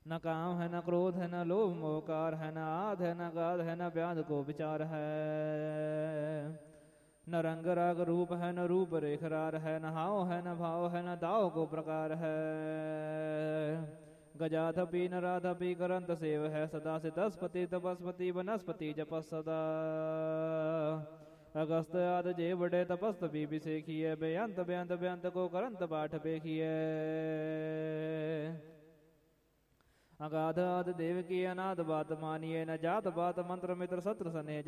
न काम है न क्रोध है न लोभ मोहकार है, न आद है न गाध है, न व्याध को विचार है। न रंग राग रूप है न रूप रेख रार है, न हाव है न भाव है, न दाव को प्रकार है। गजाधपि नराधपि करंत सेव है, सदा से दसपति तपस्पति वनस्पति जपस सदा। अगस्त आदि जे बड़े तपस्तपि विषेखिए, बेअंत बेअंत बेअंत को करंत पाठ पेखिए। अगाध आदि देव की अनाथ बात मानिए, न जात बात मंत्र मित्र सत्र सने